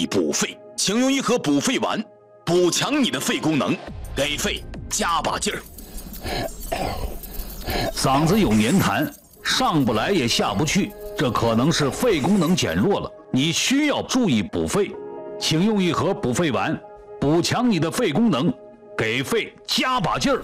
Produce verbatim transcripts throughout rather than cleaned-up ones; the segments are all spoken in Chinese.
意补肺，请用一盒补肺丸，补强你的肺功能，给肺加把劲儿。 嗓子有黏痰，上不来也下不去，这可能是肺功能减弱了，你需要注意补肺，请用一盒补肺丸，补强你的肺功能，给肺加把劲儿。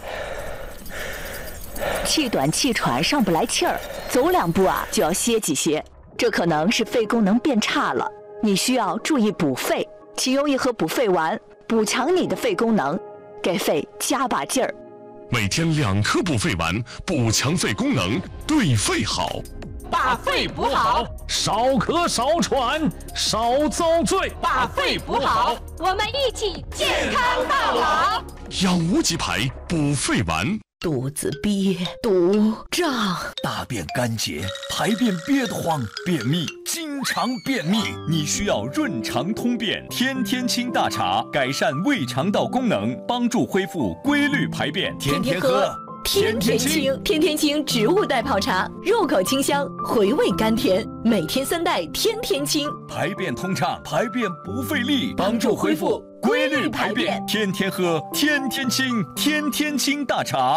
气短气喘，上不来气儿，走两步啊就要歇几歇，这可能是肺功能变差了，你需要注意补肺，请用一盒补肺丸，补强你的肺功能，给肺加把劲儿。 每天两颗补肺丸，补强肺功能，对肺好。 把肺补好， 少咳少喘，少遭罪。 把肺补好，我们一起健康到老。 养无极牌补肺丸。 肚子憋、肚胀， 大便干结，排便憋得慌，便秘，经常便秘，你需要润肠通便天天清大茶，改善胃肠道功能，帮助恢复规律排便。天天喝， 天天清，天天清植物代泡茶，入口清香，回味甘甜，每天三袋，天天清， 排便通畅，排便不费力，帮助恢复规律排便。天天喝，天天清，天天清大茶。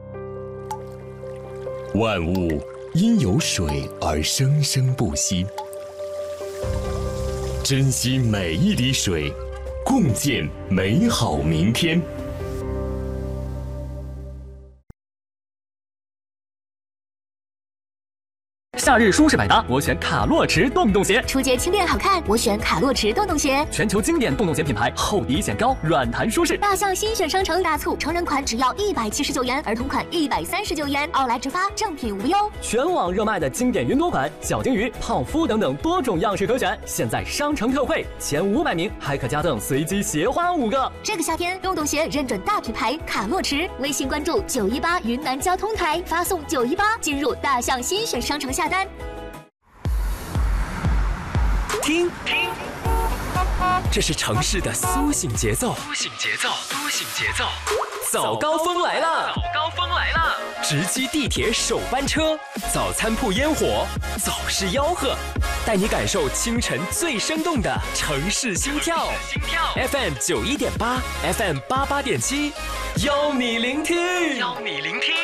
万物因有水而生生不息，珍惜每一滴水，共建美好明天。 夏日舒适百搭，我选卡洛驰洞洞鞋。 初阶轻便好看，我选卡洛驰洞洞鞋。 全球经典洞洞鞋品牌，厚底显高，软弹舒适。 大象新选商城大促，成人款只要一百七十九元，儿童款一百三十九元，奥莱直发，正品无忧。 全网热卖的经典云朵款、小金鱼、胖夫等等多种样式可选，现在商城特惠，前五百名还可加赠随机鞋花五个。 这个夏天，洞洞鞋认准大品牌卡洛驰，微信关注九一八云南交通台，发送九一八进入大象新选商城下单。 听听，这是城市的苏醒节奏。 苏醒节奏，苏醒节奏。 早高峰来了， 早高峰来了。 直击地铁首班车，早餐铺烟火，早市吆喝，带你感受清晨最生动的城市心跳。 心跳 F M 九一点八 ，F M 八八点七，邀你聆听， 邀你聆听。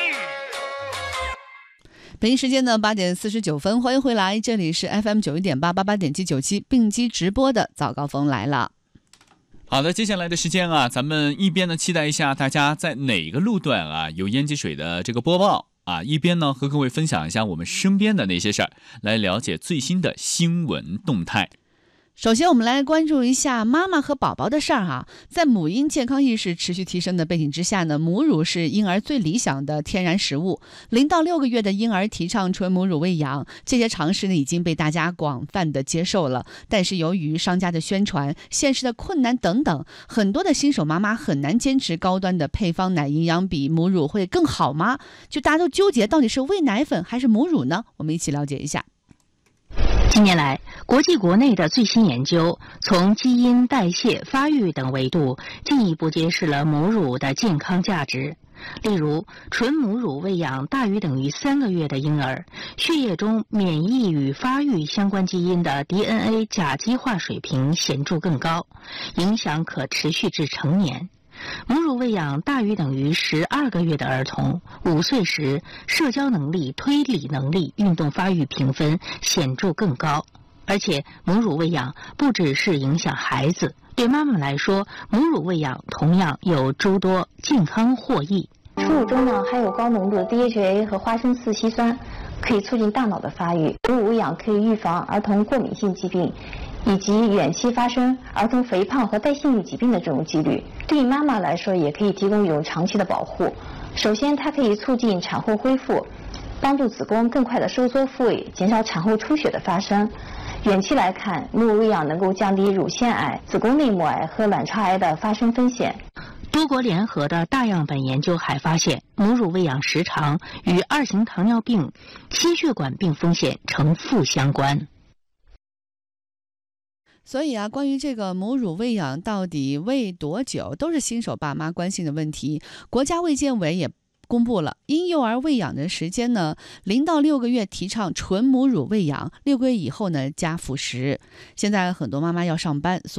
北京时间呢八点四十九分，欢迎回来，这里是 F M 九一点八八八点七九七并机直播的早高峰来了。 好的，接下来的时间啊，咱们一边呢期待一下大家在哪个路段啊有烟积水的这个播报啊，一边呢和各位分享一下我们身边的那些事儿，来了解最新的新闻动态。 首先我们来关注一下妈妈和宝宝的事儿哈。在母婴健康意识持续提升的背景之下呢，母乳是婴儿最理想的天然食物。零到六个月的婴儿提倡纯母乳喂养，这些常识呢已经被大家广泛的接受了。但是由于商家的宣传、现实的困难等等，很多的新手妈妈很难坚持高端的配方奶，营养比母乳会更好吗？就大家都纠结到底是喂奶粉还是母乳呢？我们一起了解一下。 近年来，国际国内的最新研究从基因、代谢、发育等维度进一步揭示了母乳的健康价值。例如，纯母乳喂养大于等于三个月的婴儿，血液中免疫与发育相关基因的 D N A 甲基化水平显著更高，影响可持续至成年。母乳喂养大于等于十二个月的儿童，五岁时社交能力、推理能力、运动发育评分显著更高。而且母乳喂养不只是影响孩子，对妈妈来说，母乳喂养同样有诸多健康获益。 初乳中呢含有高浓度的 D H A 和花生四烯酸，可以促进大脑的发育。母乳喂养可以预防儿童过敏性疾病，以及远期发生儿童肥胖和代谢性疾病的这种几率。对于妈妈来说，也可以提供一种长期的保护。首先，它可以促进产后恢复，帮助子宫更快的收缩复位，减少产后出血的发生。远期来看，母乳喂养能够降低乳腺癌、子宫内膜癌和卵巢癌的发生风险。 多国联合的大样本研究还发现，母乳喂养时长与二型糖尿病、心血管病风险呈负相关。 所以啊，关于这个母乳喂养到底喂多久，都是新手爸妈关心的问题。国家卫健委也公布了婴幼儿喂养的时间呢，零到六个月提倡纯母乳喂养，六个月以后呢加辅食。现在很多妈妈要上班，所